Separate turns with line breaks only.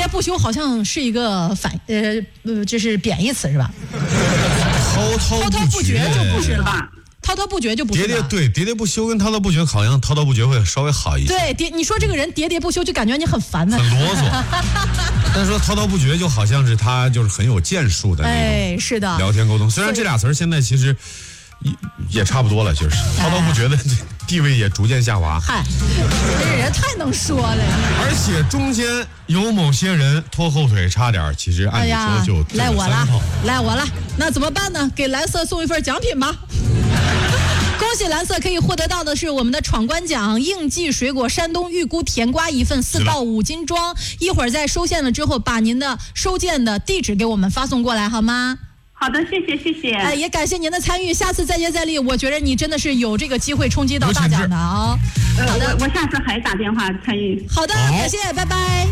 不休好像是一个这是贬义词是吧？滔滔不绝就不是了吧？滔滔不绝就不是了。
喋喋不休跟滔滔不绝好像滔滔不绝会稍微好一些。
对，你说这个人喋喋不休，就感觉你很烦的，
很啰嗦。但是说滔滔不绝，就好像是他就是很有建树的那种。
哎，是的，
聊天沟通。虽然这俩词儿现在其实也差不多了，就是滔滔不绝的地位也逐渐下滑。
嗨，这人太能说了。
而且中间有某些人拖后腿，差点，其实按理说就
赖我了，那怎么办呢？给蓝色送一份奖品吧。恭喜蓝色可以获得到的是我们的闯关奖应季水果山东预估甜瓜一份，4到5斤装。一会儿在收件了之后，把您的收件的地址给我们发送过来，好吗？
好的，谢谢。
也感谢您的参与，下次再接再厉。我觉得你真的是有这个机会冲击到大奖的啊。
好的，我下次还打电话参与。
好的，感谢，拜拜。